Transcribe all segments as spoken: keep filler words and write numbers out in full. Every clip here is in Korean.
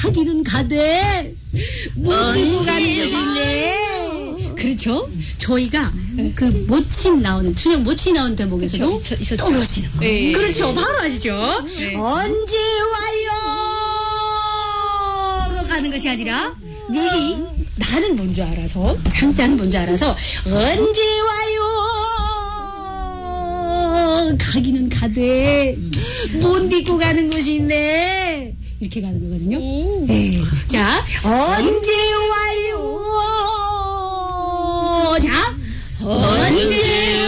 가기는 가되 못 이고 가는 것이네. 그렇죠? 저희가 그 모친 나오는 춘향 모친 나오는 대목에서도 그쵸, 있- 있었죠. 떠오르시는 거. 네. 그렇죠. 바로 아시죠? 네. 언제 와요? 가는 것이 아니라 미리 나는 뭔지 알아서 장자는 뭔지 알아서 언제 와요? 가기는 가되 못 잊고 가는 것이 있네. 이렇게 가는 거거든요. 네. 자, 언제 와요? 자, 언제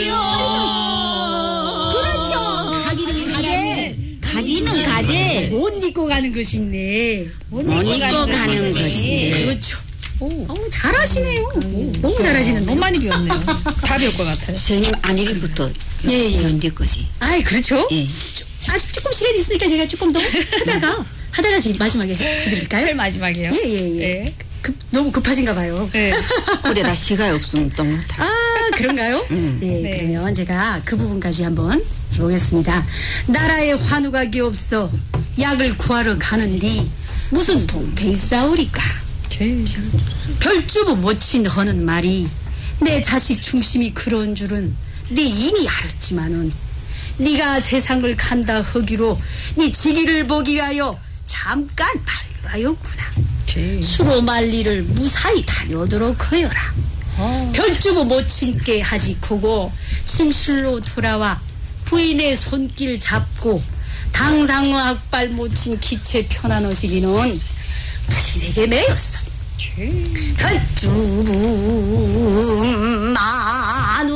와요? 그렇죠. 가기는 가되 가기는 가되 못 잊고 가는 것이 있네. 못 잊고 가는 것이. 그렇죠. 어우, 잘하시네요. 너무 잘하시는데. 너무 많이 배웠네요. 다 배울 것 같아요. 선생님 안일이부터 예, 예. 연대 것이. 아이, 그렇죠. 예. 조- 아직 조금 시간이 있으니까 제가 조금 더 하다가, 하다가 지금 마지막에 해- 해드릴까요? 제일 마지막이에요. 예, 예, 예. 네. 급, 너무 급하신가 봐요. 네. 그래다 시간이 없으면 또 못하. 아, 그런가요? 음. 네, 네. 그러면 제가 그 부분까지 한번 해보겠습니다. 나라에 환우가 기없어 약을 구하러 가는디 무슨 동페이 싸우리까? 별주부 모친 허는 말이 내 자식 중심이 그런 줄은 네 이미 알았지만은 네가 세상을 간다 허기로 네 지기를 보기 위하여 잠깐 발가였구나. 수로 말리를 무사히 다녀오도록 하여라. 별주부 모친께 하지 크고 침실로 돌아와 부인의 손길 잡고 당상어 악발 모친 기체 편안하시기는 부인에게 매였어. 별주부